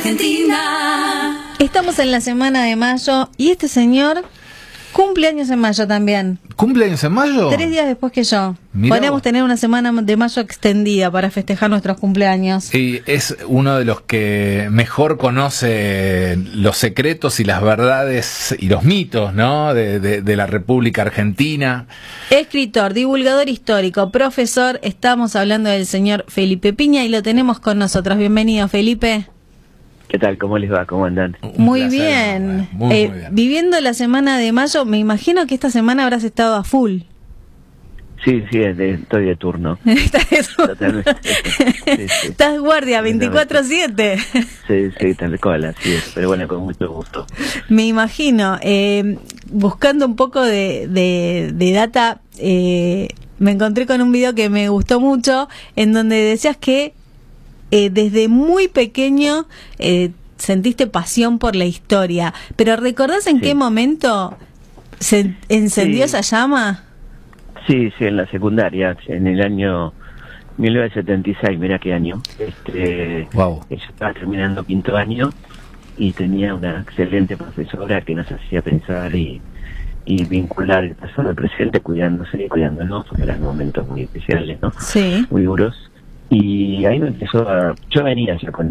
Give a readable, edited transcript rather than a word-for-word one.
Argentina. Estamos en la semana de mayo y este señor cumple años en mayo también. ¿Cumple años en mayo? 3 días después que yo. Mirá Podríamos vos. tener una semana de mayo extendida para festejar nuestros cumpleaños. Y es uno de los que mejor conoce los secretos y las verdades y los mitos, ¿no? de la República Argentina. Escritor, divulgador histórico, profesor. Estamos hablando del señor Felipe Piña y lo tenemos con nosotros. Bienvenido, Felipe. ¿Qué tal? ¿Cómo les va? ¿Cómo andan? Muy placer, bien. muy bien. Viviendo la semana de mayo, me imagino que esta semana habrás estado a full. Sí, estoy de turno. Totalmente. Sí. Estás guardia 24/7. Sí, tal cual, así es. Pero bueno, con mucho gusto. Me imagino. Buscando un poco de data, me encontré con un video que me gustó mucho, en donde decías que desde muy pequeño sentiste pasión por la historia. Pero ¿recordás en qué momento se encendió esa llama? Sí, en la secundaria, en el año 1976, mira qué año. Wow. Yo estaba terminando quinto año y tenía una excelente profesora que nos hacía pensar y vincular el pasado al presente, cuidándose y cuidándonos, porque eran momentos muy especiales, ¿no? Sí. Muy duros. Y ahí me empezó yo venía ya con